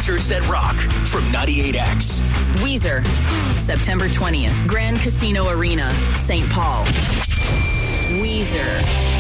concerts that rock from 98X. Weezer, September 20th, Grand Casino Arena, St. Paul. Weezer.